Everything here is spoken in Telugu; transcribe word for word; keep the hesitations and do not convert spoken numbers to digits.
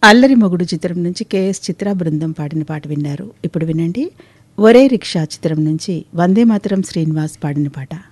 అల్లరి మొగుడు చిత్రం నుంచి కెఎస్ చిత్ర బృందం పాడిన పాట విన్నారు. ఇప్పుడు వినండి ఒరే రిక్షా చిత్రం నుంచి వందే మాతరం శ్రీనివాస్ పాడిన పాట.